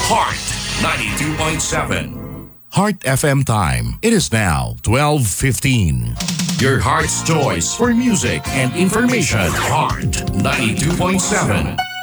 Heart 92.7. Heart FM time. It is now 12:15. Your heart's choice for music and information. Heart 92.7.